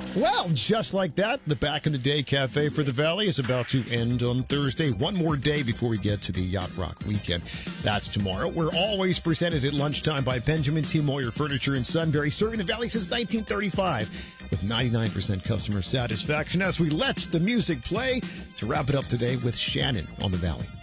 Well, just like that, the Back in the Day Cafe for the Valley is about to end on Thursday. One more day before we get to the Yacht Rock weekend. That's tomorrow. We're always presented at lunchtime by Benjamin T. Moyer Furniture in Sunbury, serving the Valley since 1935 with 99% customer satisfaction as we let the music play to wrap it up today with Shannon on the Valley.